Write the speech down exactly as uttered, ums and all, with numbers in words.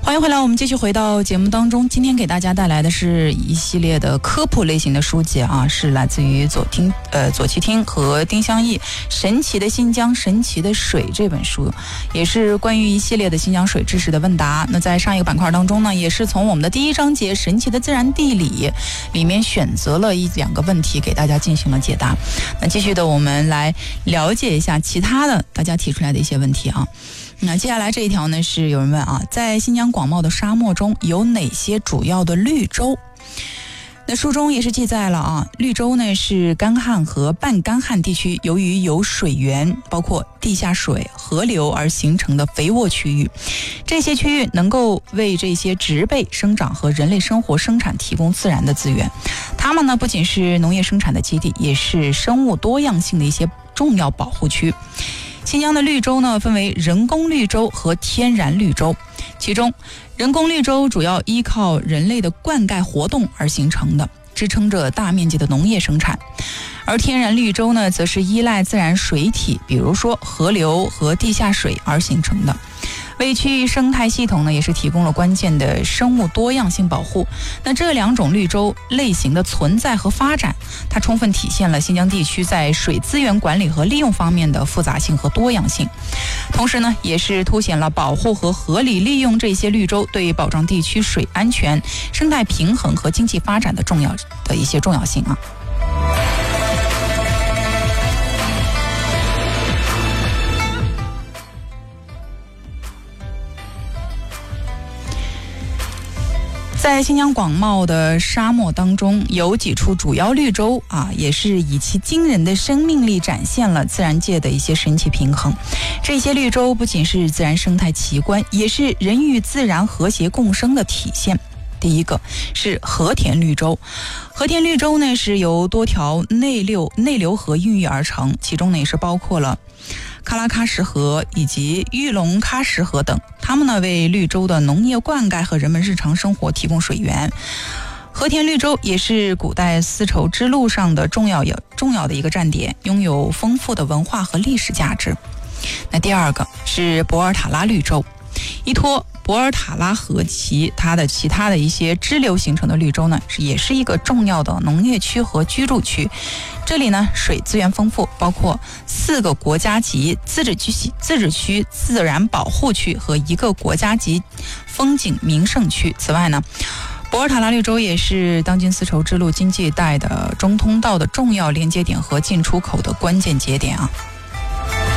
欢迎回来，我们继续回到节目当中。今天给大家带来的是一系列的科普类型的书籍啊，是来自于左听呃左奇听和丁香义《神奇的新疆，神奇的水》这本书，也是关于一系列的新疆水知识的问答。那在上一个板块当中呢，也是从我们的第一章节《神奇的自然地理》里面选择了一两个问题给大家进行了解答。那继续的，我们来了解一下其他的大家提出来的一些问题啊。那接下来这一条呢，是有人问啊，在新疆广袤的沙漠中有哪些主要的绿洲？那书中也是记载了啊，绿洲呢是干旱和半干旱地区由于有水源，包括地下水、河流而形成的肥沃区域。这些区域能够为这些植被生长和人类生活生产提供自然的资源。它们呢不仅是农业生产的基地，也是生物多样性的一些重要保护区。新疆的绿洲呢，分为人工绿洲和天然绿洲。其中，人工绿洲主要依靠人类的灌溉活动而形成的，支撑着大面积的农业生产。而天然绿洲呢，则是依赖自然水体，比如说河流和地下水而形成的，为区域生态系统呢，也是提供了关键的生物多样性保护。那这两种绿洲类型的存在和发展，它充分体现了新疆地区在水资源管理和利用方面的复杂性和多样性，同时呢，也是凸显了保护和合理利用这些绿洲对保障地区水安全、生态平衡和经济发展的重要的一些重要性啊。在新疆广袤的沙漠当中，有几处主要绿洲啊，也是以其惊人的生命力展现了自然界的一些神奇平衡。这些绿洲不仅是自然生态奇观，也是人与自然和谐共生的体现。第一个是和田绿洲。和田绿洲呢，是由多条内流内流河孕育而成，其中呢也是包括了喀拉喀什河以及玉龙喀什河等，它们呢为绿洲的农业灌溉和人们日常生活提供水源。和田绿洲也是古代丝绸之路上的重要重要的一个站点，拥有丰富的文化和历史价值。那第二个是博尔塔拉绿洲，依托博尔塔拉河其它的其他的一些支流形成的绿洲呢，也是一个重要的农业区和居住区。这里呢水资源丰富，包括四个国家级自治区、自治区自然保护区和一个国家级风景名胜区。此外呢，博尔塔拉绿洲也是当今丝绸之路经济带的中通道的重要连接点和进出口的关键节点啊。